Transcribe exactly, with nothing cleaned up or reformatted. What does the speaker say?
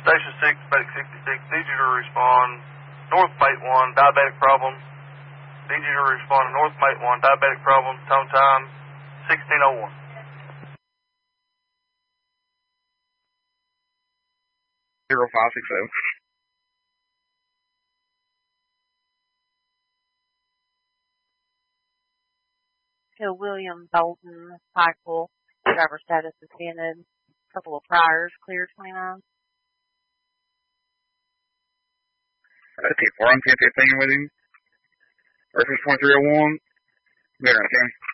Station six, Medic sixty-six, need you to respond. North Mate one, diabetic problem. Need you to respond. North Mate one, diabetic problem. Tone time, sixteen oh one. zero five six seven. To William Bolton, Pikeville, driver status suspended. Couple of priors, clear twenty-nine. Okay, four on ten fifteen with him. Reference twenty-three oh one. There, okay.